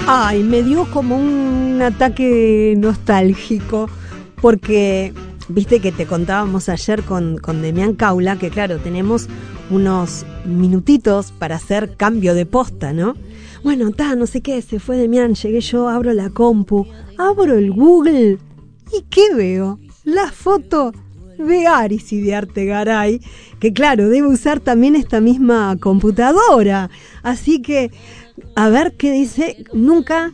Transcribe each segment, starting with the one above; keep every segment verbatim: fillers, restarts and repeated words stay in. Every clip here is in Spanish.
Ay, me dio como un ataque nostálgico, porque viste que te contábamos ayer con, con Demián Caula, que claro, tenemos unos minutitos para hacer cambio de posta, ¿no? Bueno, ta, no sé qué, se fue Demián, llegué yo, abro la compu, abro el Google, ¿y qué veo? La foto de Aris y de Artegaray, que claro, debe usar también esta misma computadora. Así que, a ver qué dice. Nunca,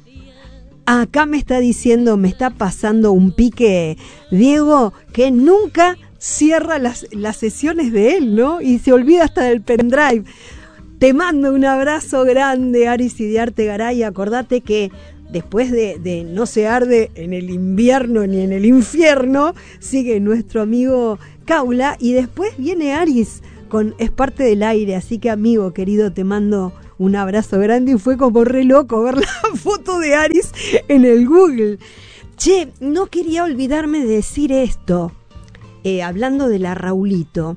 acá me está diciendo, me está pasando un pique, Diego, que nunca cierra las, las sesiones de él, ¿no? Y se olvida hasta del pendrive. Te mando un abrazo grande, Aris y de Artegaray. Acordate que después de, de No se arde en el invierno ni en el infierno, sigue nuestro amigo Caula, y después viene Aris con Es parte del aire. Así que, amigo querido, te mando un abrazo grande, y fue como re loco ver la foto de Aris en el Google. Che, no quería olvidarme de decir esto, eh, hablando de la Raulito,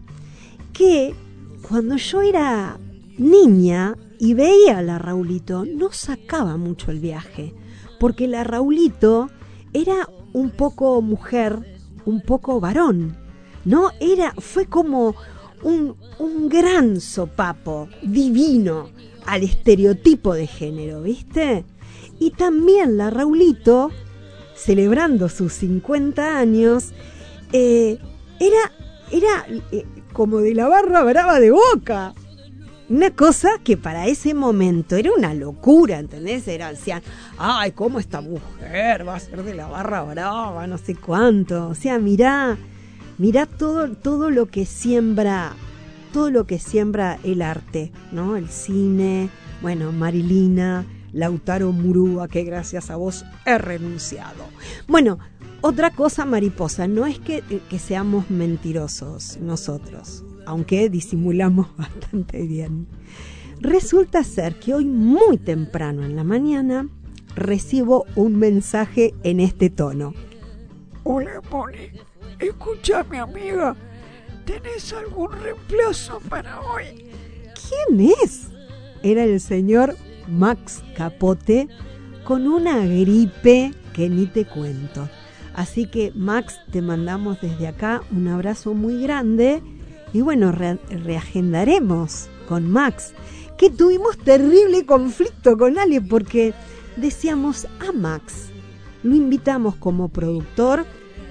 que cuando yo era niña y veía a la Raulito, no sacaba mucho el viaje, porque la Raulito era un poco mujer, un poco varón, ¿no? Era, fue como un, un gran sopapo divino al estereotipo de género, ¿viste? Y también la Raulito, celebrando sus cincuenta años, eh, era, era eh, como de la barra brava de Boca. Una cosa que para ese momento era una locura, ¿entendés? Era, decían, ay, ¿cómo esta mujer va a ser de la barra brava? No sé cuánto. O sea, mirá, mirá todo, todo lo que siembra, todo lo que siembra el arte, ¿no? El cine, bueno, Marilina, Lautaro Murúa, que gracias a vos he renunciado. Bueno, otra cosa, mariposa, no es que, que seamos mentirosos nosotros, aunque disimulamos bastante bien. Resulta ser que hoy muy temprano en la mañana recibo un mensaje en este tono. Hola, Moni. Escúchame, amiga. ¿Tenés algún reemplazo para hoy? ¿Quién es? Era el señor Max Capote, con una gripe que ni te cuento. Así que, Max, te mandamos desde acá un abrazo muy grande. Y bueno, re- reagendaremos con Max, que tuvimos terrible conflicto con Ale, porque decíamos a Max, lo invitamos como productor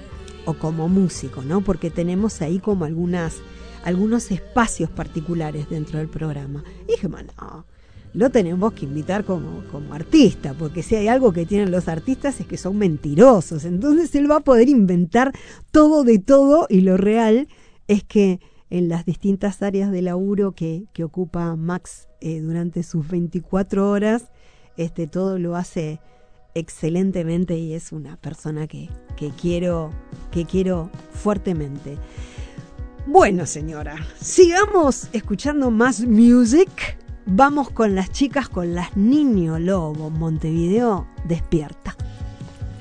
o como músico, ¿no? Porque tenemos ahí como algunas, algunos espacios particulares dentro del programa. Y dije, no, lo tenemos que invitar como, como artista, porque si hay algo que tienen los artistas es que son mentirosos. Entonces él va a poder inventar todo de todo, y lo real es que en las distintas áreas de laburo que, que ocupa Max eh, durante sus veinticuatro horas, este, todo lo hace excelentemente, y es una persona que, que, quiero, que quiero fuertemente. Bueno, señora, sigamos escuchando más music. Vamos con las chicas, con las Niño Lobo. Montevideo despierta.